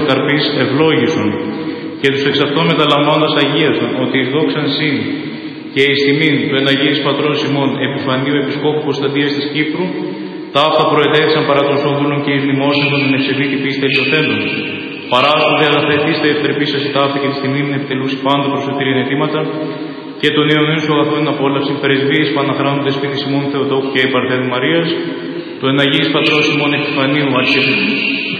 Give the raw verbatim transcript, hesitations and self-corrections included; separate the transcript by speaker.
Speaker 1: καρπής ευλόγησον, και τους εξ αυτών μεταλαμβάνοντας αγίασον, ότι εις δόξαν συν και εις τιμήν του εν Αγίης Πατρός ημών Επιφανίου Επισκόπου Κωνσταντίας της Κύπρου, τα αυτά προετέθησαν παρά των σώδουλων και εις λοιμώσεων των εν ευσεβήτη πίστα ελιοθέντων. Παράσου δε αγαθαιτήστε ευθερπίσας η ταύτη και της τιμήν επιτελούς πάντα προσωτήρια αιτήματα, και των Ιωνίων σου αγαθών απόλαυση πρεσβείες Παναχράντου Δεσπότης ημών Θεοτόκου και η Παρθένου Μαρίας, του εν Αγίης Πατρός ημών Επιφανίου Αρχιεπισκόπου